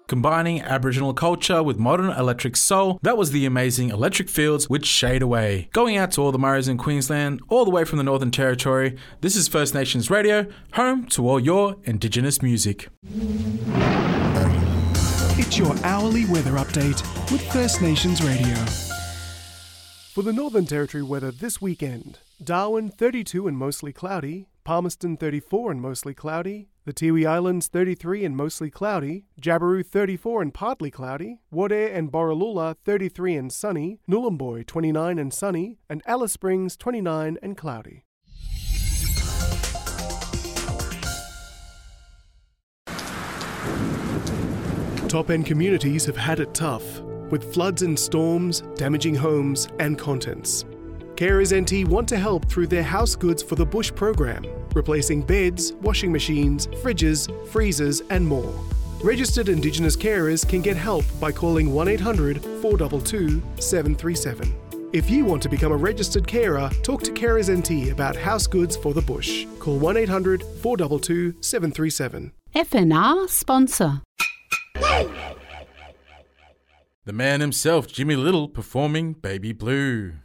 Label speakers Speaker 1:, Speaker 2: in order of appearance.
Speaker 1: Combining Aboriginal culture with modern electric soul, that was the amazing Electric Fields with Shade Away. Going out to all the Murris in Queensland, all the way from the Northern Territory, this is First Nations Radio, home to all your Indigenous music.
Speaker 2: It's your hourly weather update with First Nations Radio. For the Northern Territory weather this weekend, Darwin 32 and mostly cloudy, Palmerston 34 and mostly cloudy, the Tiwi Islands 33 and mostly cloudy, Jabiru 34 and partly cloudy, Wadair and Borroloola 33 and sunny, Nhulunbuy 29 and sunny, and Alice Springs 29 and cloudy. Top-end communities have had it tough, with floods and storms damaging homes and contents. Carers NT want to help through their House Goods for the Bush program, replacing beds, washing machines, fridges, freezers and more. Registered Indigenous carers can get help by calling 1-800-422-737. If you want to become a registered carer, talk to Carers NT about House Goods for the Bush. Call 1-800-422-737.
Speaker 3: FNR sponsor.
Speaker 1: The man himself, Jimmy Little, performing Baby Blue.